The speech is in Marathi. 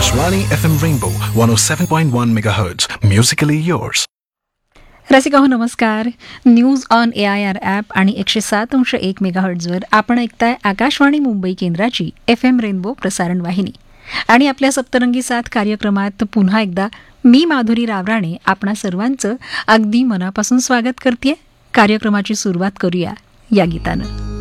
Akashvani FM Rainbow 107.1 MHz. Musically yours. Rasika हो नमस्कार. न्यूज ऑन AIR ॲप आणि 107.1 मेगाहर्ट्झवर आपण ऐकताय आकाशवाणी मुंबई केंद्राची FM रेनबो प्रसारण वाहिनी. आणि आपल्या सप्तरंगी साथ कार्यक्रमात पुन्हा एकदा मी माधुरी रावराणे आपणा सर्वांचं अगदी मनापासून स्वागत करते. कार्यक्रमाची सुरुवात करूया या गीतानं.